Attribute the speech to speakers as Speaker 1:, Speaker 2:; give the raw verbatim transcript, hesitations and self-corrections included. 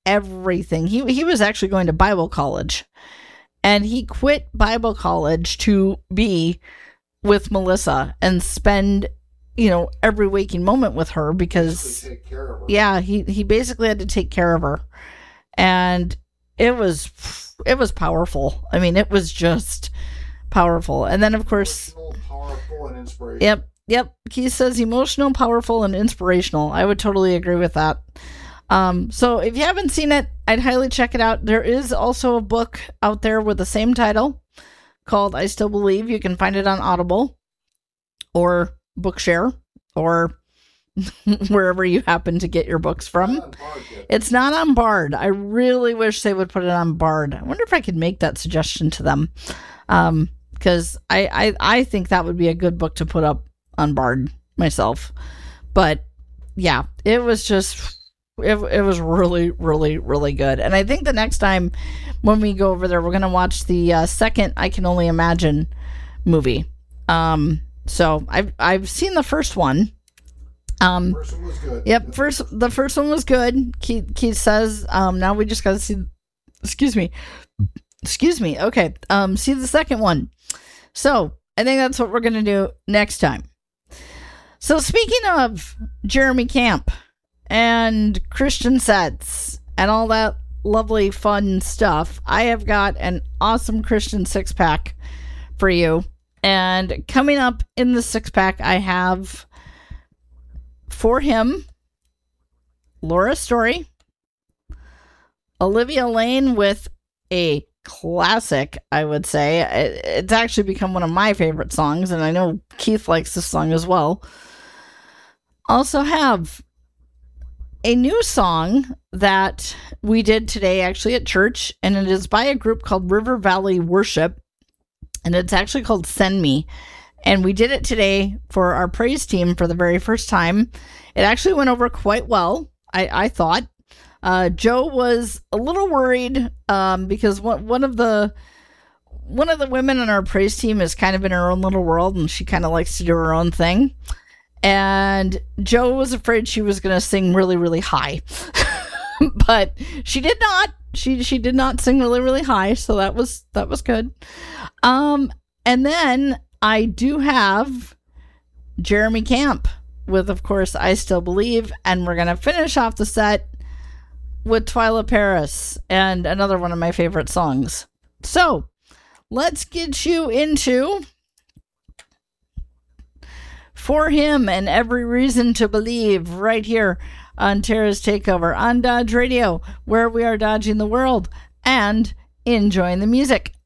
Speaker 1: everything. He he was actually going to Bible college, and he quit Bible college to be with Melissa and spend, you know, every waking moment with her because,
Speaker 2: take care of her.
Speaker 1: yeah, he, he basically had to take care of her. And it was, it was powerful. I mean, it was just powerful. And then, of course,
Speaker 2: emotional, powerful, and inspirational.
Speaker 1: Yep. Yep. Keith says emotional, powerful, and inspirational. I would totally agree with that. Um, so if you haven't seen it, I'd highly check it out. There is also a book out there with the same title called I Still Believe. You can find it on Audible or Bookshare or wherever you happen to get your books from.
Speaker 2: Not on Bard yet.
Speaker 1: It's not on Bard. I really wish they would put it on Bard. I wonder if I could make that suggestion to them. Um, because I, I, I think that would be a good book to put up on Bard myself. But yeah, it was just, it, it was really, really, really good. And I think the next time when we go over there, we're going to watch the uh, second I Can Only Imagine movie. Um, so I've, I've seen the first one. Um,
Speaker 2: First one was good.
Speaker 1: Yep, first the first one was good. Keith, Keith says, um, now we just got to see, excuse me, excuse me. Okay, um, see the second one. So I think that's what we're gonna do next time. So speaking of Jeremy Camp and Christian sets and all that lovely fun stuff, I have got an awesome Christian six pack for you. And coming up in the six pack, I have For Him, Laura Story, Olivia Lane with a classic, I would say. It's actually become one of my favorite songs, and I know Keith likes this song as well. Also have a new song that we did today actually at church, and it is by a group called River Valley Worship, and it's actually called Send Me. And we did it today for our praise team for the very first time. It actually went over quite well, I, I thought. Uh, Joe was a little worried um, because one, one of the one of the women on our praise team is kind of in her own little world, and she kind of likes to do her own thing. And Joe was afraid she was going to sing really, really high. But she did not. She she did not sing really, really high, so that was that was good. Um, and then I do have Jeremy Camp with, of course, I Still Believe. And we're going to finish off the set with Twyla Paris and another one of my favorite songs. So let's get you into For Him and Every Reason to Believe right here on Tara's Takeover on Dodge Radio, where we are dodging the world and enjoying the music.